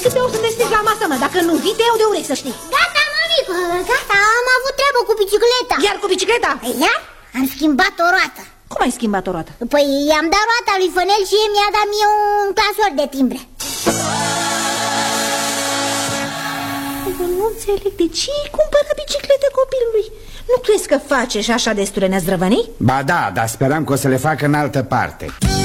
Câte ori să te stric la masă, mă? Dacă nu vii, te iau de urechi, să știi. Gata, mămică, gata, am avut treabă cu bicicleta. Iar cu bicicleta? Iar? Am schimbat o roată. Cum ai schimbat o roată? Păi i-am dat roata lui Fănel și mi-a dat mie un clasor de timbre. Eu nu înțeleg de ce îi cumpără biciclete copilului. Nu crezi că face și așa destule nezdrăvănii? Ba da, dar speram că o să le facă în altă parte.